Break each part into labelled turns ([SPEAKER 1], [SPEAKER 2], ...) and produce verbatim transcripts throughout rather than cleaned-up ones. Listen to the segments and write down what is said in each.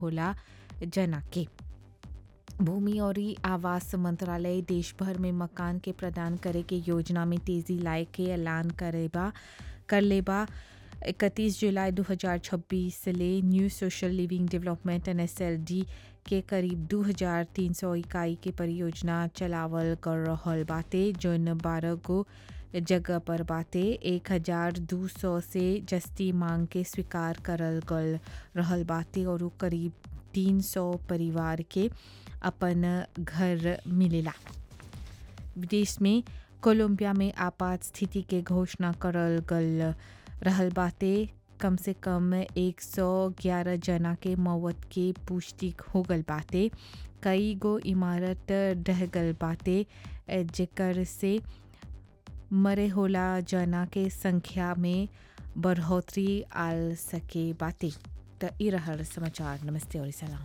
[SPEAKER 1] होला जना के। भूमि और आवास मंत्रालय देश भर में मकान के प्रदान करे के योजना में तेजी लाए के ऐलान करेबा कर लेबा। इकतीस जुलाई दो हज़ार छब्बीस से ले new social living development N S एल डी के करीब दो हज़ार तीन सौ इकाई के परियोजना चलावल कर रहल बाटे, जोन बारह गो जगह पर बाटे। एक हज़ार दो सौ से जस्ती मांग के स्वीकार करल गल रहल बाटे और करीब तीन सौ परिवार के अपन घर मिलेला। विदेश में कोलंबिया में आपात स्थिति के घोषणा करल गल रहल बाटे। कम से कम एक सौ ग्यारह जना के मौत के पुष्टि हो गल बाटे। कई गो इमारत ढह गल बाटे, जेकर से मरे होला जना के संख्या में बढ़ोतरी आल सके बाटे। तो ई रहल समाचार। नमस्ते और सलाम।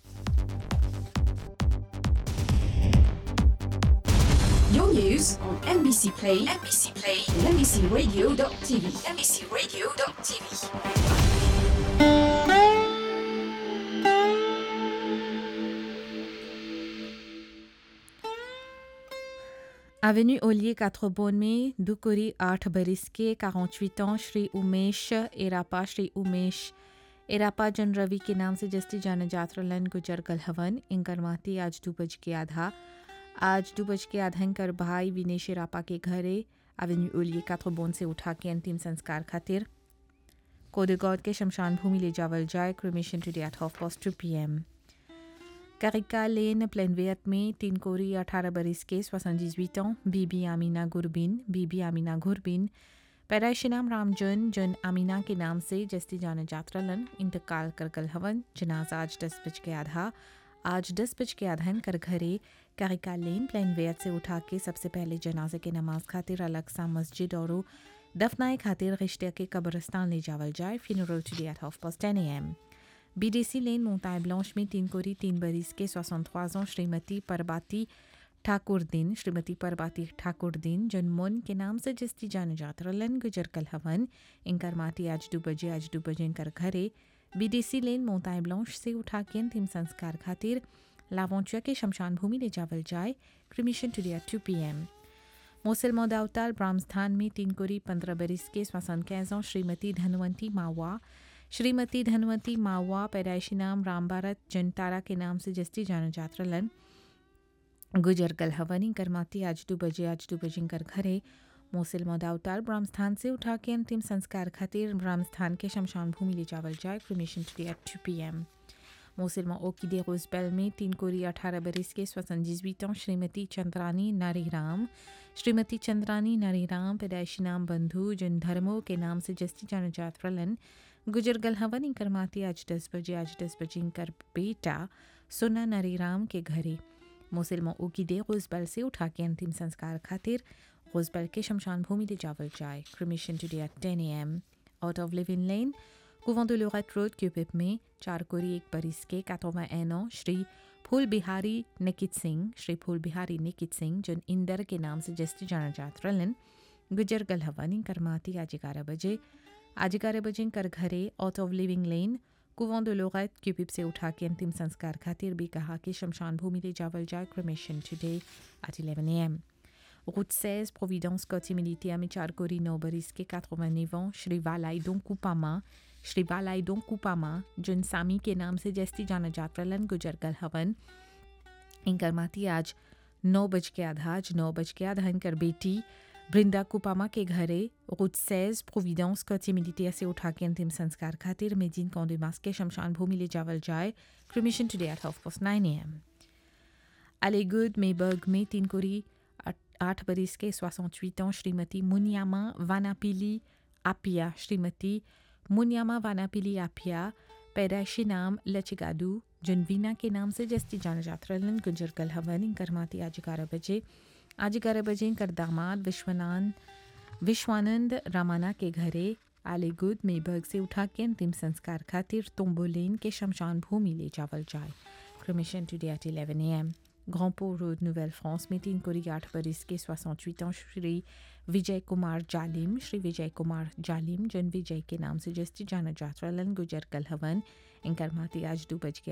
[SPEAKER 2] Your news on M B C Play, M B C Play, and M B C Radio dot T V, M B C Radio dot T V.
[SPEAKER 1] Avenue Ollier Quatre-Bonnes में दुकुरी आठ बरिस के quarante-huit ans श्री उमेश एरापा श्री उमेश एरापा जन रवि के नाम से जस्ती जाना जात्रलन गुजर गल हवन। इनकर माती आज दो बज के आधा आज दो बज के आधा इनकर भाई विनेश एरापा के घरे एवेन्यू ओलियर quatre-Bonnes से उठा के अंतिम संस्कार खातिर कोडेगौद के शमशान भूमि ले जावल जाए। Cremation today at half past two P M. Karika Lane, Plainvert में तीन कोरी अठारह बरिस के soixante-dix-huit ans बीबी आमीना गुरबिन बीबी आमीना गुरबिन पैदाइशी नाम रामजन जन आमीना के नाम से जस्ती जाना जात्रलन इंतकाल कर गल हवन। जनाजा आज दस बज के आधा आज दस बज के आधा कर घरे कारिका लेन प्लेनवेयर से उठा के सबसे पहले जनाजे के नमाज खातिर अलग सा मस्जिद और दफनाए खातिर रिश्ते के कब्रिस्तान ले जावल जाए। Funeral today at half past टेन A M. BDC lane मोंताई blanch में तीन कोरी तीन बरिस के soixante-trois ans श्रीमती परबाती ठाकुर दिन श्रीमती परबाती ठाकुर दिन जन्मोन के नाम से जस्ती जान जात्रलन गुजर कल हवन। इनकर माती आज दो बजे आज दो बजे इनकर घरे बीडीसी लेन मोंताई ब्लांच से उठा के अंतिम संस्कार खातिर लावोंचिया के शमशान भूमि ले जावल जाए। Cremation today at two P M. Mosul मोदाउताल ब्राह्मस्थान में तीन कोरी पंद्रह बरिस के soixante-quinze ans श्रीमती धनवंती मावा श्रीमती धनवंती मावा पैदाइशी नाम राम भारत जनतारा के नाम से जस्ती जाना जात्रलन गुजर गल हवनी। करमाती आज दो बजे आज दो बजे कर घरे मोसिल मोदाउताल ब्राह्मस्थान से उठा के अंतिम संस्कार खातिर ब्राह्मस्थान के शमशान भूमि ले जावल जाए। Cremation today at two P M. Mosul में ओकिदे रोजबेल में तीन कोरी अठारह बरिस के soixante-dix-huit ans श्रीमती चंद्रानी नारीराम श्रीमती चंद्रानी नारीराम पैदाइशी नाम बंधु जन धर्मो के नाम से जस्ती जाना जात्रलन गुजर गल हवन। इनकर माती आज दस बजे आज दस बजे इनकर बेटा सोना नारीराम के घरे मोसिल में ओकिदे रोजबेल से उठा के अंतिम संस्कार खातिर रोजबेल के शमशान भूमि ले जावल जाए। क्रिमेशन टुडे एट टेन A M. Out of living लेन कुवां de Lorette Road क्यूपिप में चार कोरी एक बरिस के quatre-vingt-un ans श्री फूल बिहारी निकित सिंह श्री फूल बिहारी निकित सिंह जन इंदर के नाम से जस्ती जाना जात्रलन गुजर गल हवन। इनकर माती आज ग्यारह बजे आज ग्यारह बजे कर घरे आउट ऑफ लिविंग लेन कुवां de Lorette क्यूपिप से उठा के अंतिम संस्कार खातिर भी कहा कि शमशान भूमि ले जावल जाए। Cremation today at eleven a m। Route seize Providence Côte Militaire में चार कोरी नौ बरिस के quatre-vingt-neuf ans श्री वालाइदों कुपामा श्री वालाइदों कुपामा जन सामी के नाम से जस्ती जाना जात्रलन गुजर गल हवन। इनकर माती आज नौ बज के आधा आज नौ बज के आधा इनकर बेटी बृंदा कुपामा के घरे route seize Providence Côte Militaire से उठा के अंतिम संस्कार खातिर मेजिन कौंडेमास के शमशान भूमि ले जावल जाए। Cremation today at half past nine A M. अलेगुड मेबर्ग में तीन कोरी आठ बरिस के soixante-huit ans श्रीमती मुनियामा वानापिली आपिया श्रीमती मुनियामा वानापिली आपिया पैदाइशी नाम लचिगादू जनवीना के नाम से जस्ती जाना जात्रलन गुजर गल हवन। इनकर माती आज ग्यारह बजे आज ग्यारह बजे इनकर दामाद विश्वनानंद विश्वानंद रामाना के घरे आलेगुड मेबर्ग से उठा के अंतिम संस्कार खातिर तोम्बोलेन के शमशान भूमि ले जावल जाए। Cremation today at eleven a m। ग्रांपो road नोuvelle France में तीन कोरी आठ बरिस के soixante-huit ans श्री विजय कुमार जालिम श्री विजय कुमार जालिम जन विजय के नाम से जस्ती जाना जात रहलन गुजर कल हवन इनकर माती आज दो बज के